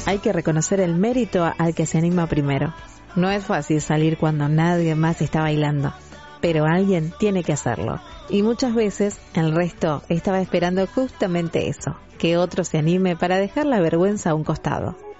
Hay que reconocer el mérito al que se anima primero. No es fácil salir cuando nadie más está bailando, pero alguien tiene que hacerlo. Y muchas veces el resto estaba esperando justamente eso, que otro se anime para dejar la vergüenza a un costado.